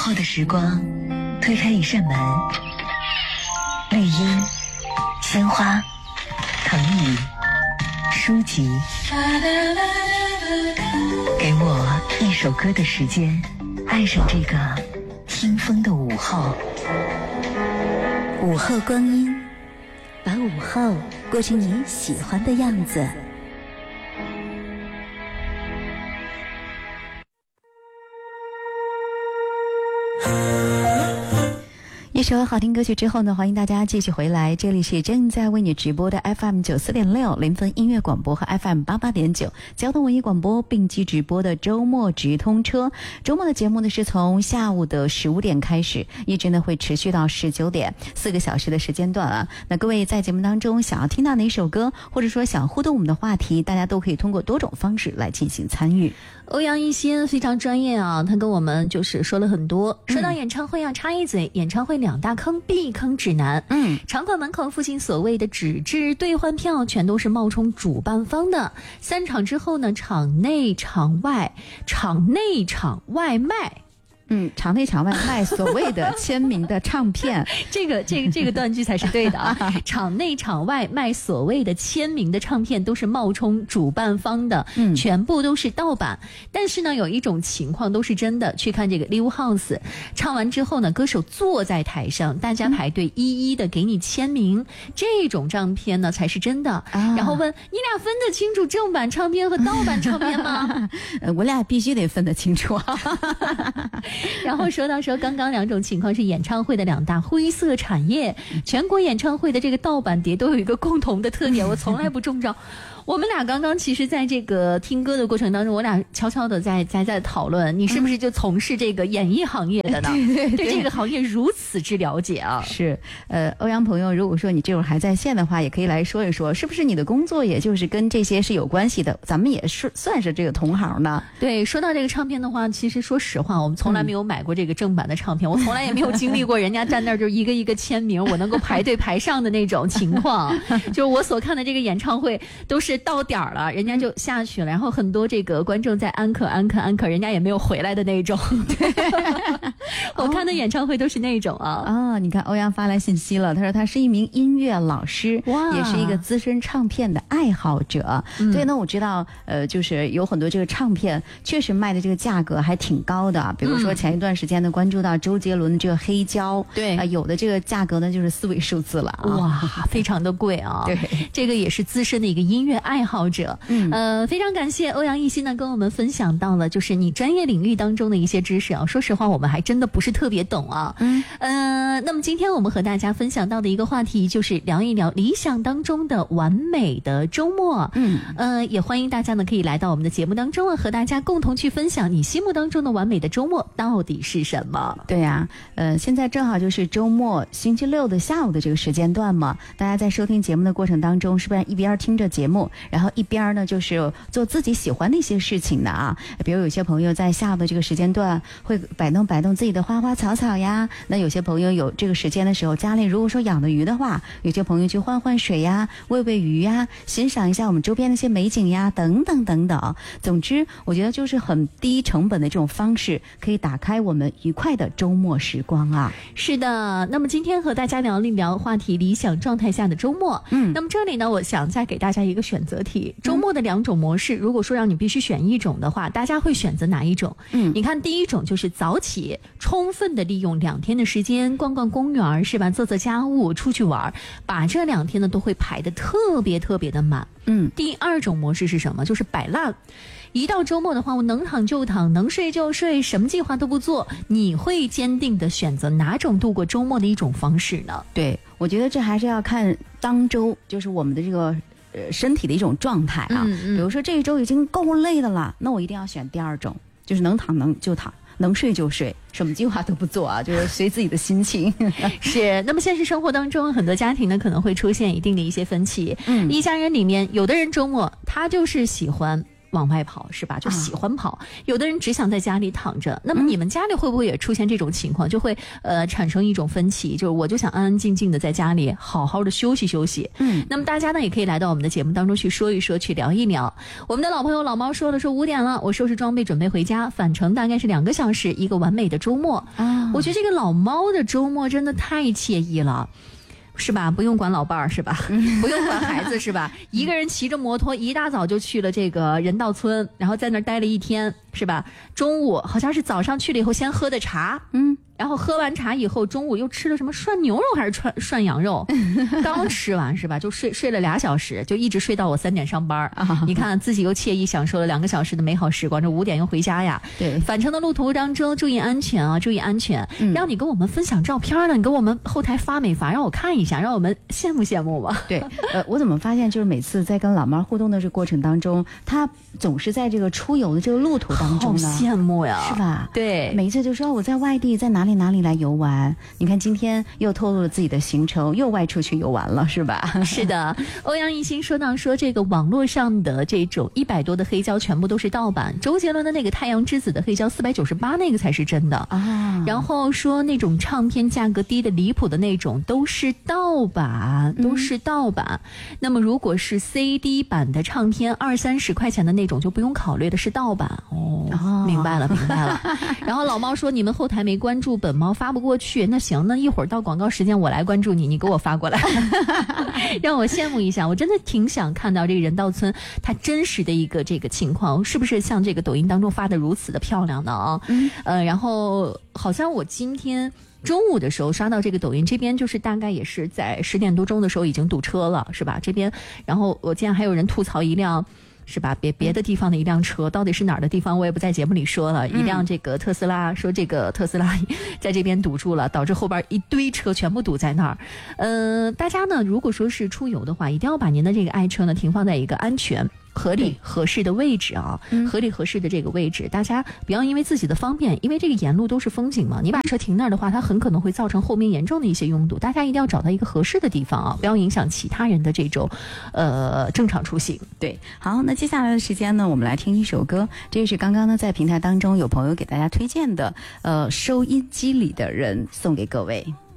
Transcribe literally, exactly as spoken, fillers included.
后的时光，推开一扇门，绿荫、鲜花、藤椅、书籍，给我一首歌的时间，爱上这个听风的午后。 午后光阴，把午后过成你喜欢的样子。一首好听歌曲之后呢，欢迎大家继续回来，这里是正在为你直播的 F M 九四点六零分音乐广播和 F M 八八点九交通文艺广播并机直播的周末直通车。周末的节目呢是从下午的十五点开始，一直呢会持续到十九点，四个小时的时间段啊。那各位在节目当中想要听到哪首歌，或者说想互动我们的话题，大家都可以通过多种方式来进行参与。 欧阳一新非常专业啊，他跟我们就是说了很多。说到演唱会啊，插一嘴，演唱会两大坑避坑指南。嗯，场馆门口附近所谓的纸质兑换票全都是冒充主办方的。散场之后呢，场内场外，场内场外卖。 嗯，场内场外卖所谓的签名的唱片， 这个这个这个断句才是对的啊！场内场外卖所谓的签名的唱片都是冒充主办方的，嗯，全部都是盗版。但是呢，有一种情况都是真的，去看这个 Live House， 唱完之后呢，歌手坐在台上，大家排队一一的给你签名，嗯、这种唱片呢才是真的。啊、然后问你俩分得清楚正版唱片和盗版唱片吗？ 呃，我俩必须得分得清楚。 然后说到说刚刚两种情况是演唱会的两大灰色产业，全国演唱会的这个盗版碟都有一个共同的特点，我从来不中招。我们俩刚刚其实在这个听歌的过程当中，我俩悄悄的在在在讨论，你是不是就从事这个演艺行业的呢？ 对对对， 对这个行业如此之了解啊！ 是，呃，欧阳朋友，如果说你这会儿还在线的话，也可以来说一说，是不是你的工作也就是跟这些是有关系的？咱们也是算是这个同行呢。 对，说到这个唱片的话，其实说实话，我们从来没有买过这个正版的唱片，嗯、我从来也没有经历过人家站那儿就一个一个签名，我能够排队排上的那种情况。就是我所看的这个演唱会都是到点儿了。人家就下去了，然后很多这个观众在安可安可安可，人家也没有回来的那种。我看的演唱会都是那种啊。 哦，你看欧阳发来信息了，他说他是一名音乐老师，也是一个资深唱片的爱好者。嗯、所以呢，我知道呃，就是有很多这个唱片确实卖的这个价格还挺高的。比如说前一段时间呢，关注到周杰伦的这个黑胶，对啊、呃，有的这个价格呢就是四位数字了啊， 哇，非常的贵啊。对，这个也是资深的一个音乐爱好者。嗯，呃，非常感谢欧阳一新呢跟我们分享到了就是你专业领域当中的一些知识啊。说实话，我们还真的不是特别懂啊。嗯，呃，那么今天我们和大家分享到的一个话题就是聊一聊理想当中的完美的周末。嗯，呃，也欢迎大家呢可以来到我们的节目当中啊，和大家共同去分享你心目当中的完美的周末到底是什么。 对呀、啊，呃，现在正好就是周末星期六的下午的这个时间段嘛，大家在收听节目的过程当中，是不是一边听着节目，然后一边呢就是做自己喜欢的一些事情的啊？比如有些朋友在下午的这个时间段会摆弄摆弄自己的花花草草呀，那有些朋友有这个时间的时候，家里如果说养的鱼的话，有些朋友去换换水呀，喂喂鱼呀，欣赏一下我们周边的一些美景呀，等等等等。总之我觉得就是很低成本的这种方式，可以打开我们愉快的周末时光啊。 是的，那么今天和大家聊一聊话题理想状态下的周末。嗯，那么这里呢，我想再给大家一个选择题，周末的两种模式，如果说让你必须选一种的话，大家会选择哪一种？嗯，你看第一种就是早起，充分的利用两天的时间，逛逛公园是吧？做做家务，出去玩，把这两天呢都会排得特别特别的满。嗯，第二种模式是什么？就是摆烂。一到周末的话，我能躺就躺，能睡就睡，什么计划都不做。你会坚定的选择哪种度过周末的一种方式呢？ 对，我觉得这还是要看当周，就是我们的这个呃身体的一种状态啊。嗯嗯，比如说这一周已经够累的了，那我一定要选第二种，就是能躺能就躺，能睡就睡，什么计划都不做啊，就是随自己的心情。 是，那么现实生活当中，很多家庭呢可能会出现一定的一些分歧。嗯，一家人里面，有的人周末他就是喜欢往外跑，是吧？就喜欢跑。啊、有的人只想在家里躺着。那么你们家里会不会也出现这种情况？就会呃产生一种分歧，就是我就想安安静静的在家里好好的休息休息。嗯，那么大家呢也可以来到我们的节目当中去说一说，去聊一聊。我们的老朋友老猫说了，说五点了，我收拾装备准备回家，返程大概是两个小时，一个完美的周末。啊，我觉得这个老猫的周末真的太惬意了。是吧？不用管老伴儿是吧？不用管孩子是吧？一个人骑着摩托，一大早就去了这个人道村，然后在那儿待了一天，是吧？中午好像是早上去了以后先喝的茶，嗯，然后喝完茶以后，中午又吃了什么涮牛肉还是涮涮羊肉？刚吃完是吧？就睡睡了俩小时，就一直睡到我三点上班。啊、你看自己又惬意享受了两个小时的美好时光，这五点又回家呀。对，返程的路途当中注意安全啊，注意安全。嗯、让你跟我们分享照片呢，你跟我们后台发没发？让我看一下，让我们羡慕羡慕吧。 对，呃，我怎么发现就是每次在跟老猫互动的这个过程当中，它总是在这个出游的这个路途当中呢， 好羡慕呀， 是吧？ 对， 每一次就说我在外地，在哪里哪里来游玩。你看今天又透露了自己的行程，又外出去游玩了，是吧？ 是的。欧阳一新说到说这个网络上的这种一百多的黑胶全部都是盗版，周杰伦的那个太阳之子的黑胶四百九十八那个才是真的啊。然后说那种唱片价格低的离谱的那种都是盗版，都是盗版。嗯、那么如果是 C D 版的唱片二三十块钱的那种就不用考虑的是盗版哦。哦，明白了明白了。然后老猫说你们后台没关注本猫发不过去，那行，那一会儿到广告时间我来关注你，你给我发过来。让我羡慕一下，我真的挺想看到这个人道村它真实的一个这个情况，是不是像这个抖音当中发的如此的漂亮呢啊？嗯、呃，然后好像我今天中午的时候刷到这个抖音，这边就是大概也是在十点多钟的时候已经堵车了，是吧？这边，然后我见还有人吐槽一辆。是吧？别别的地方的一辆车，到底是哪儿的地方，我也不在节目里说了。一辆这个特斯拉，说这个特斯拉在这边堵住了，导致后边一堆车全部堵在那儿。呃，大家呢，如果说是出游的话，一定要把您的这个爱车呢停放在一个安全、合理、合适的位置啊，嗯、合理合适的这个位置，大家不要因为自己的方便，因为这个沿路都是风景嘛，你把车停那儿的话，它很可能会造成后面严重的一些拥堵。大家一定要找到一个合适的地方啊，不要影响其他人的这种呃正常出行。 对，好，那接下来的时间呢，我们来听一首歌，这是刚刚呢在平台当中有朋友给大家推荐的，呃，收音机里的人送给各位。